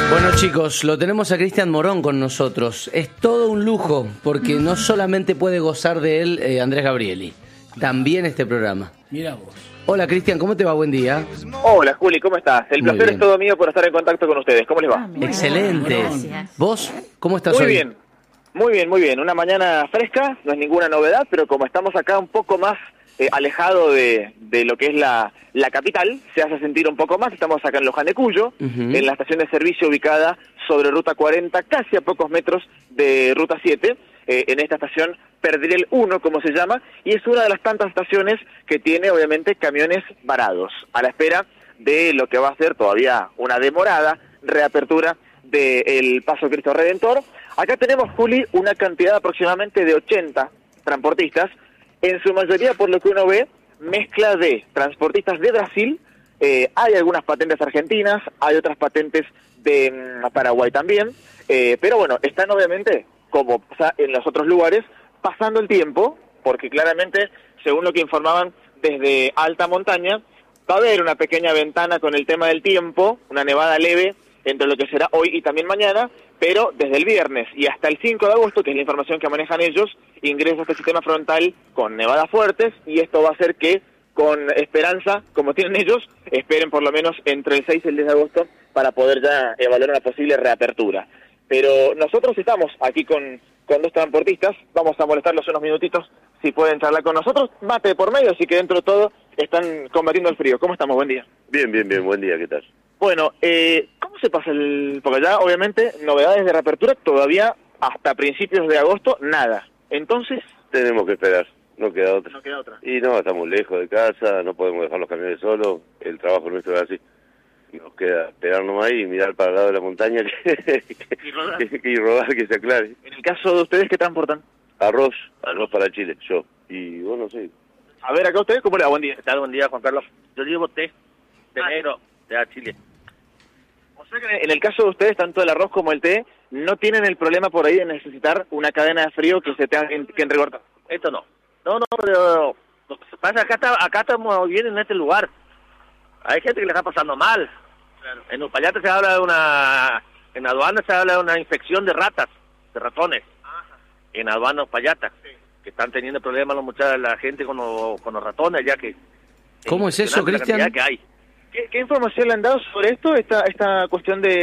Bueno, chicos, lo tenemos a Cristian Morón con nosotros. Es todo un lujo, porque no solamente puede gozar de él Andrés Gabrieli, también este programa. Mira vos. Hola, Cristian, ¿cómo te va? Buen día. Hola, Juli, ¿cómo estás? El Muy placer bien. es todo mío por estar en contacto con ustedes. ¿Cómo les va? Excelente. Gracias. ¿Vos? ¿Cómo estás Muy hoy? bien, muy bien, muy bien. Una mañana fresca, no es ninguna novedad, pero como estamos acá un poco más alejado de lo que es la capital, se hace sentir un poco más. Estamos acá en Luján de Cuyo, en la estación de servicio ubicada sobre Ruta 40, casi a pocos metros de Ruta 7. En esta estación Perdriel 1, como se llama, y es una de las tantas estaciones que tiene, obviamente, camiones varados, a la espera de lo que va a ser todavía una demorada reapertura del Paso Cristo Redentor. Acá tenemos, Juli, una cantidad aproximadamente de 80 transportistas, en su mayoría, por lo que uno ve, mezcla de transportistas de Brasil, hay algunas patentes argentinas, hay otras patentes de Paraguay también, pero bueno, están obviamente, como pasa en los otros lugares, pasando el tiempo, porque claramente, según lo que informaban desde alta montaña, va a haber una pequeña ventana con el tema del tiempo, una nevada leve entre lo que será hoy y también mañana, pero desde el viernes y hasta el 5 de agosto, que es la información que manejan ellos, ingresa este sistema frontal con nevadas fuertes, y esto va a hacer que, con esperanza, como tienen ellos, esperen por lo menos entre el 6 y el 10 de agosto para poder ya evaluar una posible reapertura. Pero nosotros estamos aquí con dos transportistas, vamos a molestarlos unos minutitos, si pueden charlar con nosotros, mate por medio, así que dentro de todo están combatiendo el frío. ¿Cómo estamos? Buen día. Bien, buen día, ¿qué tal? Bueno, ¿cómo se pasa porque ya obviamente novedades de reapertura todavía hasta principios de agosto, nada? Entonces, Tenemos que esperar, no queda otra. no queda otra. Y no, estamos lejos de casa, no podemos dejar los camiones solos, el trabajo nuestro es así. Nos queda esperar nomás y mirar para el lado de la montaña Y rodar. y rodar, que se aclare. En el caso de ustedes, ¿qué transportan? Arroz para Chile, yo. Y bueno, sí. A ver, acá ustedes, ¿cómo le va? Buen día. ¿Qué tal? Buen día, Juan Carlos. Yo llevo té de negro de Chile. O sea que en el caso de ustedes, tanto el arroz como el té, no tienen el problema por ahí de necesitar una cadena de frío que se tenga que entrecortar. Esto no. No, pero lo que pasa es que acá estamos bien en este lugar. Hay gente que le está pasando mal. Claro. En Uspallata se habla de en aduana se habla de una infección de ratas, de ratones. Ajá. En aduana Uspallata. Sí. Que están teniendo problemas la gente con los ratones, ya que... ¿Cómo es eso, impresionante la Cristian? cantidad que hay. ¿Qué información le han dado sobre esto, esta cuestión de